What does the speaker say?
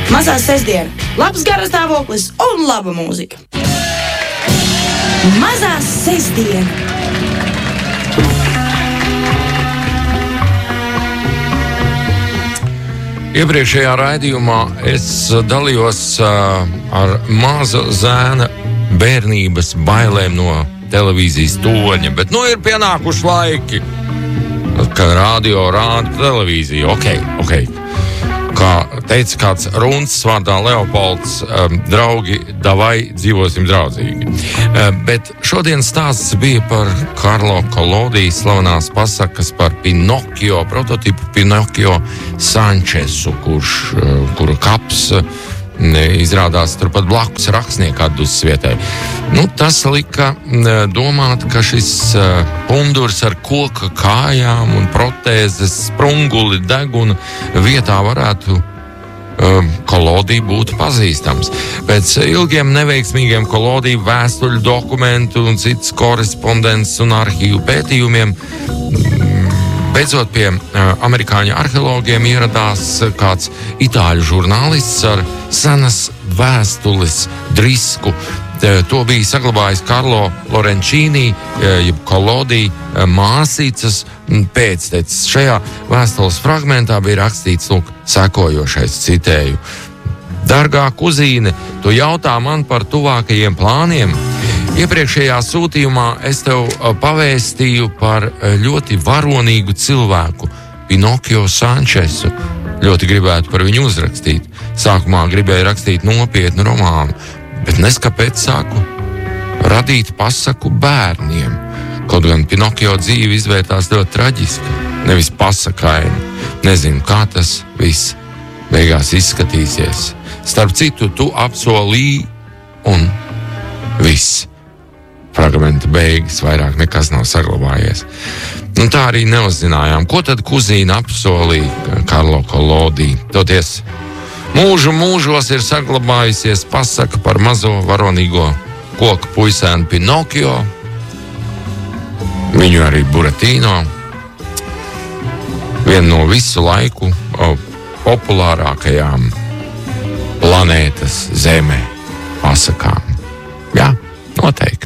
Mazā sestdiena, labs garastāvoklis un laba mūzika. Mazā sestdiena. Iepriekšējā raidījumā es dalījos ar maza zēna bērnības bailēm no televīzijas toņa, bet ir pienākuši laiki, kad radio rāda televīziju. Ok. Kā teica kāds runcis vārdā Leopolds, draugi, davai dzīvosim draudzīgi. Bet šodien stāsts bija par Karlo Collodi slavenās pasakas par Pinokio, prototipu Pinokio Sančesu, kura kaps izrādās turpat blakus rakstnieka atdus vietai. Tas lika domāt, ka šis pundurs ar koka kājām un protēzes, sprunguli, deguna vietā varētu Collodi būtu pazīstams. Pēc ilgiem neveiksmīgiem Collodi vēstuļu dokumentu un citas korespondences un arhīvu pētījumiem beidzot pie amerikāņu arheologiem ieradās kāds itāļu žurnālists ar senas vēstules drisku. To bija saglabājis Karlo Lorenzini, jeb Collodi māsīcas pēctecis. Šajā vēstules fragmentā bija rakstīts sekojošais, citēju: Dargā kuzīne, tu jautā man par tuvākajiem plāniem? Iepriekšējā sūtījumā es tev pavēstīju par ļoti varonīgu cilvēku, Pinokio Sančesu. Ļoti gribētu par viņu uzrakstīt. Sākumā gribēju rakstīt nopietnu romānu, bet neskapēc sāku radīt pasaku bērniem. Kaut gan Pinokio dzīve izvērtās ļoti traģiski, nevis pasakaini. Nezinu, kā tas viss beigās izskatīsies. Starp citu, tu apsolīji un viss. Fragmenta beigas, vairāk nekas nav saglabājies. Tā arī neuzzinājām, ko tad kuzīna apsolīja Karlo Collodi. Toties mūžos ir saglabājusies pasaka par mazo varonīgo koka puisēnu Pinokio, viņu arī Buratino, viena no visu laiku populārākajām planētas Zemē pasakām. Jā, noteikti.